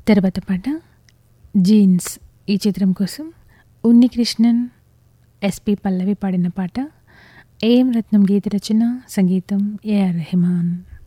తర్వాత పాట జీన్స్ ఈ చిత్రం కోసం ఉన్నికృష్ణన్, ఎస్పి పల్లవి పాడిన పాట. ఏఎం రత్నం గీత రచన, సంగీతం ఏఆర్ రెహమాన్.